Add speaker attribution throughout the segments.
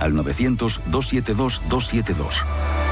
Speaker 1: al 900-272-272.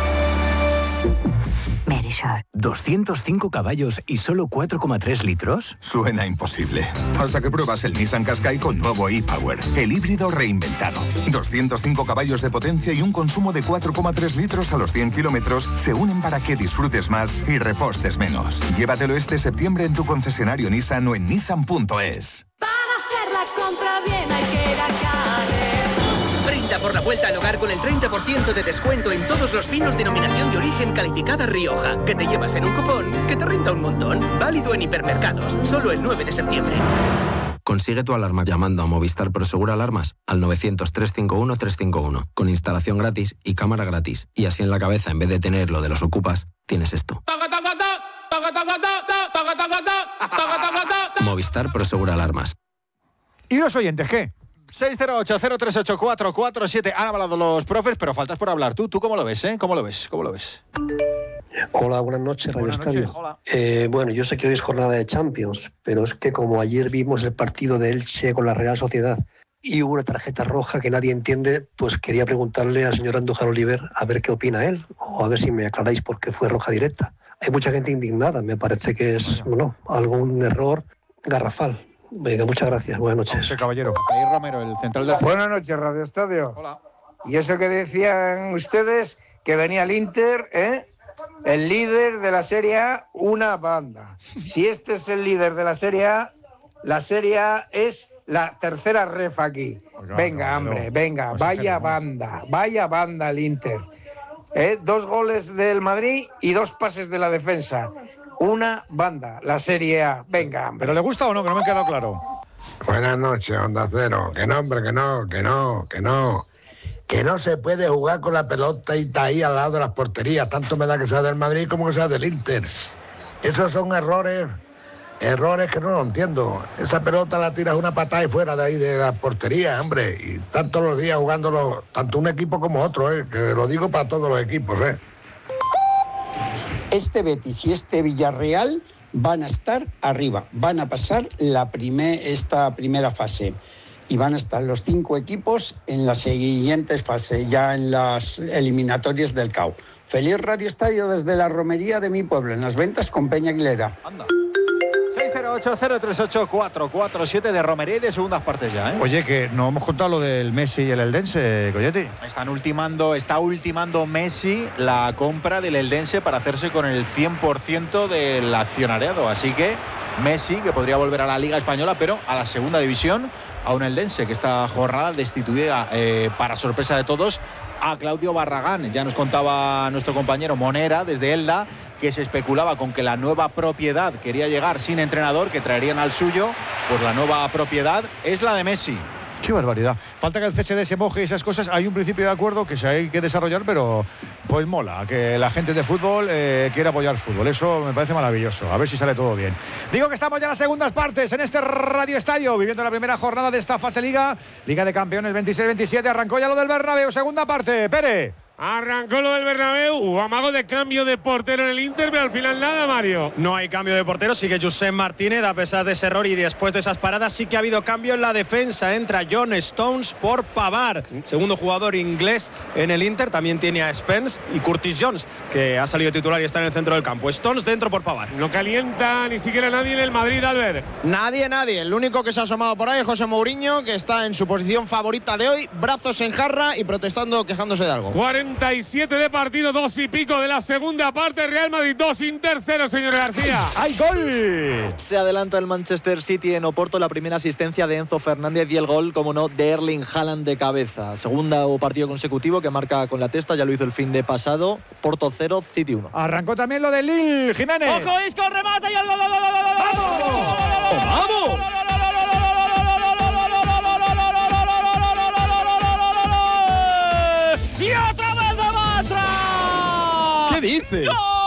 Speaker 2: Verisure.
Speaker 3: ¿205 caballos y solo 4,3 litros?
Speaker 4: Suena imposible. Hasta que pruebas el Nissan Qashqai con nuevo e-Power, el híbrido reinventado. 205 caballos de potencia y un consumo de 4,3 litros a los 100 kilómetros se unen para que disfrutes más y repostes menos. Llévatelo este septiembre en tu concesionario Nissan o en nissan.es.
Speaker 5: Para hacer la compra bien hay que ir a Carrer.
Speaker 6: Brinda por la vuelta al hogar con el 30% de descuento en todos los vinos denominación de origen calificada Rioja, que te llevas en un cupón que te renta un montón. Válido en hipermercados, solo el 9 de septiembre.
Speaker 7: Consigue tu alarma llamando a Movistar Prosegur Alarmas al 900-351-351, con instalación gratis y cámara gratis. Y así en la cabeza, en vez de tener lo de los ocupas, tienes esto. Movistar Prosegur Alarmas.
Speaker 8: ¿Y los oyentes qué? 608-038-447. Han hablado los profes, pero faltas por hablar tú. ¿Tú cómo lo ves, ¿Cómo lo ves?
Speaker 9: Hola, buenas noches, Radio Estadio. Bueno, yo sé que hoy es jornada de Champions, pero es que como ayer vimos el partido de Elche con la Real Sociedad y hubo una tarjeta roja que nadie entiende, pues quería preguntarle al señor Andújar Oliver a ver qué opina él, o a ver si me aclaráis por qué fue roja directa. Hay mucha gente indignada, me parece que es algún error garrafal. Venga, muchas gracias, buenas noches.
Speaker 8: Caballero. Ahí Romero, el central del...
Speaker 10: Buenas noches, Radio Estadio.
Speaker 8: Hola.
Speaker 10: Y eso que decían ustedes, que venía el Inter, el líder de la Serie A, una banda. Si este es el líder de la Serie A es la tercera ref aquí. Venga, hombre, venga, vaya banda el Inter. 2 goles del Madrid y 2 pases de la defensa. Una banda, la Serie A. Venga, hombre.
Speaker 8: ¿Pero le gusta o no? Que no me ha quedado claro.
Speaker 11: Buenas noches, Onda Cero. Que no, hombre, que no. Que no se puede jugar con la pelota y está ahí al lado de las porterías. Tanto me da que sea del Madrid como que sea del Inter. Esos son errores que no lo entiendo. Esa pelota la tiras una patada y fuera de ahí de la portería, hombre. Y están todos los días jugándolo, tanto un equipo como otro, que lo digo para todos los equipos,
Speaker 12: Este Betis y este Villarreal van a estar arriba, van a pasar esta primera fase y van a estar los 5 equipos en las siguientes fases, ya en las eliminatorias del CAO. Feliz Radio Estadio desde la romería de mi pueblo, en las ventas con Peña Aguilera.
Speaker 8: Anda. 608-038-447 de romería y de segundas partes ya,
Speaker 13: Oye, que no hemos contado lo del Messi y el Eldense, Coyote.
Speaker 8: Está ultimando Messi la compra del Eldense para hacerse con el 100% del accionariado. Así que Messi, que podría volver a la Liga Española, pero a la segunda división, a un Eldense que esta jornada destituida, para sorpresa de todos, a Claudio Barragán. Ya nos contaba nuestro compañero Monera desde Elda que se especulaba con que la nueva propiedad quería llegar sin entrenador, que traerían al suyo. Pues la nueva propiedad es la de Messi.
Speaker 13: Qué barbaridad. Falta que el CSD se moje y esas cosas. Hay un principio de acuerdo que se hay que desarrollar, pero pues mola que la gente de fútbol quiera apoyar fútbol. Eso me parece maravilloso. A ver si sale todo bien. Digo que estamos ya en las segundas partes en este Radio Estadio, viviendo la primera jornada de esta fase Liga de Campeones 26-27. Arrancó ya lo del Bernabéu, segunda parte. Pere.
Speaker 14: Arrancó lo del Bernabéu, amago de cambio de portero en el Inter, pero al final nada, Mario.
Speaker 15: No hay cambio de portero, sigue Josep Martínez, a pesar de ese error y después de esas paradas sí que ha habido cambio en la defensa. Entra John Stones por Pavard, segundo jugador inglés en el Inter. También tiene a Spence y Curtis Jones, que ha salido titular y está en el centro del campo. Stones dentro por Pavard.
Speaker 14: No calienta ni siquiera nadie en el Madrid, Albert.
Speaker 16: Nadie. El único que se ha asomado por ahí es José Mourinho, que está en su posición favorita de hoy, brazos en jarra y protestando, quejándose de algo.
Speaker 14: 47 de partido, 2 y pico de la segunda parte. Real Madrid 2, Inter 0, señor García.
Speaker 13: ¡Hay gol!
Speaker 17: Se adelanta el Manchester City en Oporto, la primera asistencia de Enzo Fernández y el gol, como no, de Erling Haaland de cabeza. Segundo partido consecutivo que marca con la testa, ya lo hizo el fin de pasado. Porto 0, City 1.
Speaker 13: Arrancó también lo de Lille, Jiménez.
Speaker 5: ¡Ojo, Isco, remata y el gol!
Speaker 13: ¡Vamos!
Speaker 5: ¡Y otra vez de Bartra!
Speaker 13: ¿Qué dices?
Speaker 5: ¡Gol!